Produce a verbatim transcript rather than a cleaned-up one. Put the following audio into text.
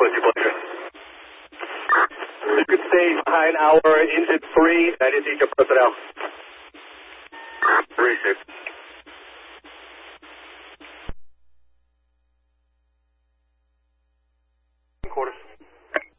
What's your pleasure? You could stay behind our engine three. That is each personnel. Three, six.